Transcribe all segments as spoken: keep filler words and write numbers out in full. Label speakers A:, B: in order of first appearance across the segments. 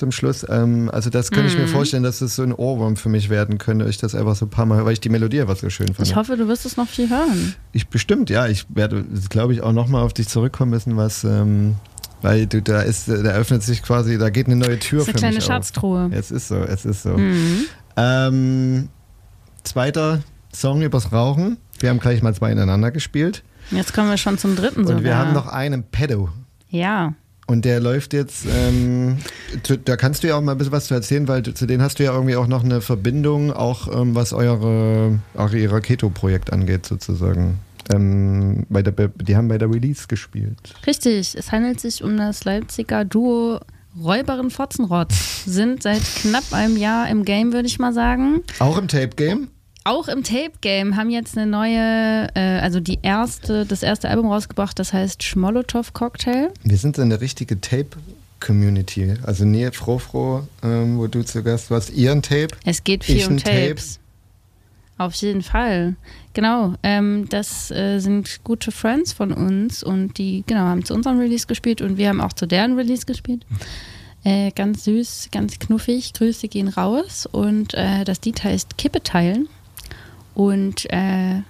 A: zum Schluss. Ähm, also das könnte mm. ich mir vorstellen, dass es so ein Ohrwurm für mich werden könnte. Ich das einfach so ein paar Mal, weil ich die Melodie einfach so schön fand.
B: Ich hoffe, du wirst es noch viel hören.
A: Ich bestimmt, ja. Ich werde, glaube ich, auch nochmal auf dich zurückkommen müssen, was... Ähm, weil du, da ist, da öffnet sich quasi, da geht eine neue Tür für mich auf.
B: Das ist eine kleine Schatztruhe.
A: Es ist so, es ist so.
B: Mm.
A: Ähm, zweiter Song übers Rauchen. Wir haben gleich mal zwei ineinander gespielt.
B: Jetzt kommen wir schon zum dritten
A: Und
B: sogar.
A: wir haben noch einen Pedo.
B: Ja.
A: Und der läuft jetzt, ähm, zu, da kannst du ja auch mal ein bisschen was zu erzählen, weil zu denen hast du ja irgendwie auch noch eine Verbindung, auch ähm, was eure, auch ihr Raketo-Projekt angeht sozusagen. Ähm, bei der, die haben bei der Release gespielt.
B: Richtig, es handelt sich um das Leipziger Duo Räuberin Fotzenrotz. Sind seit knapp einem Jahr im Game, würde ich mal sagen.
A: Auch im Tape-Game?
B: Auch im Tape-Game, haben jetzt eine neue, äh, also die erste, das erste Album rausgebracht, das heißt Schmolotov Cocktail.
A: Wir sind so eine richtige Tape-Community. Also Nähe Frofro, ähm, wo du zu Gast warst, ihr ein Tape.
B: Es geht viel
A: ich
B: um
A: ein
B: Tapes.
A: Tape.
B: Auf jeden Fall. Genau, ähm, das äh, sind gute Friends von uns und die genau haben zu unserem Release gespielt und wir haben auch zu deren Release gespielt. Äh, ganz süß, ganz knuffig, Grüße gehen raus und äh, das Lied heißt Kippe teilen. Und äh,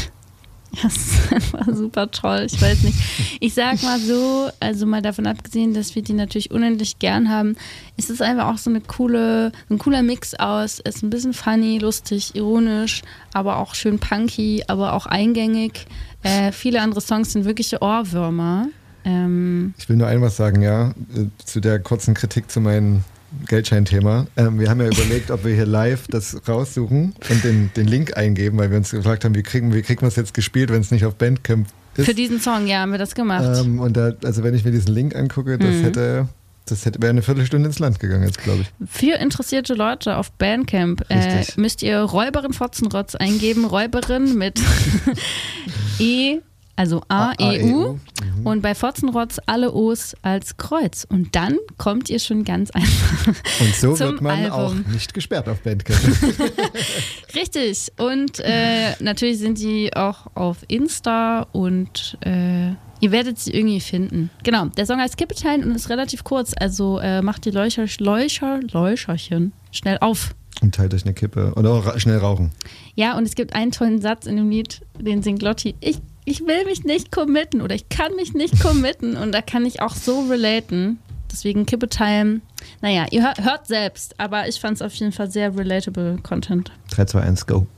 B: das ist einfach super toll. Ich weiß nicht. Ich sag mal so, also mal davon abgesehen, dass wir die natürlich unendlich gern haben, ist es einfach auch so eine coole, ein cooler Mix aus. Ist ein bisschen funny, lustig, ironisch, aber auch schön punky, aber auch eingängig. Äh, viele andere Songs sind wirkliche Ohrwürmer. Ähm,
A: ich will nur ein was sagen, ja, zu der kurzen Kritik zu meinen Geldscheinthema. Ähm, wir haben ja überlegt, ob wir hier live das raussuchen und den, den Link eingeben, weil wir uns gefragt haben, wie kriegen, wie kriegen wir es jetzt gespielt, wenn es nicht auf Bandcamp ist.
B: Für diesen Song, ja, haben wir das gemacht.
A: Ähm, und da, also wenn ich mir diesen Link angucke, das mhm. hätte, das hätte wäre eine Viertelstunde ins Land gegangen jetzt, glaube ich.
B: Für interessierte Leute auf Bandcamp äh, müsst ihr Räuberin Fotzenrotz eingeben, Räuberin mit E, also A E U mhm. und bei Fotzenrotz alle O's als Kreuz. Und dann kommt ihr schon ganz einfach
A: Und so
B: zum
A: wird man
B: Album.
A: Auch nicht gesperrt auf Bandcamp.
B: Richtig. Und äh, natürlich sind die auch auf Insta und äh, ihr werdet sie irgendwie finden. Genau, der Song heißt Kippe teilen und ist relativ kurz. Also äh, macht die Leucher, Leucher, Leucherchen schnell auf.
A: Und teilt euch eine Kippe. Oder auch ra- schnell rauchen.
B: Ja, und es gibt einen tollen Satz in dem Lied, den singt Lotti. Ich Ich will mich nicht committen oder ich kann mich nicht committen und da kann ich auch so relaten. Deswegen Kippe teilen. Naja, ihr hört, hört selbst, aber ich fand es auf jeden Fall sehr relatable Content.
A: drei, zwei, eins, go.